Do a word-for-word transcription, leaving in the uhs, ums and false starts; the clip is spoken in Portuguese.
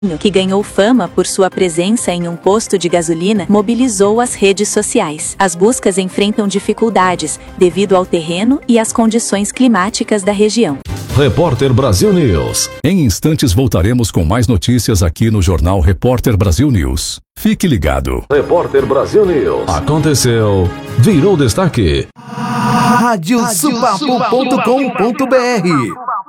que ganhou fama por sua presença em um posto de gasolina, mobilizou as redes sociais. As buscas enfrentam dificuldades devido ao terreno e às condições climáticas da região. Repórter Brasil News. Em instantes voltaremos com mais notícias aqui no Jornal Repórter Brasil News. Fique ligado. Repórter Brasil News. Aconteceu, virou destaque. Rádio Supapo ponto com ponto br